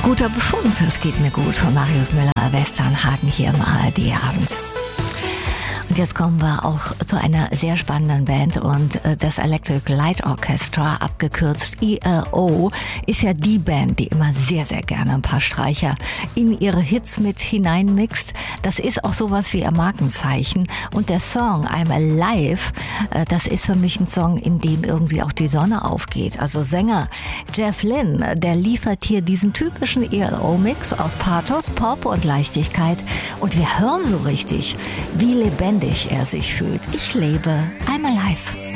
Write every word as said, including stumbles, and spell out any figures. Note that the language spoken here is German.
Guter Befund, es geht mir gut von Marius Müller-Westernhagen hier im A R D-Abend. Und jetzt kommen wir auch zu einer sehr spannenden Band und das Electric Light Orchestra, abgekürzt E L O, ist ja die Band, die immer sehr, sehr gerne ein paar Streicher in ihre Hits mit hineinmixt. Das ist auch sowas wie ihr Markenzeichen. Und der Song I'm Alive, das ist für mich ein Song, in dem irgendwie auch die Sonne aufgeht. Also Sänger Jeff Lynne, der liefert hier diesen typischen E L O-Mix aus Pathos, Pop und Leichtigkeit. Und wir hören so richtig, wie lebendig er sich fühlt. Ich lebe, I'm alive.